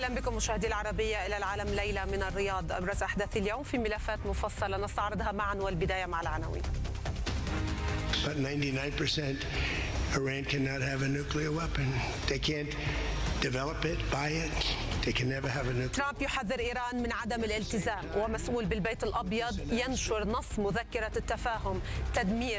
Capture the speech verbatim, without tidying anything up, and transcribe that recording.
أهلا بكم مشاهدي العربية إلى العالم ليلة من الرياض. أبرز أحداث اليوم في ملفات مفصلة نستعرضها معا، والبداية مع العناوين. But ninety-nine percent Iran cannot have a nuclear weapon. They can't develop it, buy it. They can never have a nuclear. ترامب يحذر إيران من عدم الالتزام، ومسؤول بالبيت الأبيض ينشر نص مذكرة التفاهم تدمير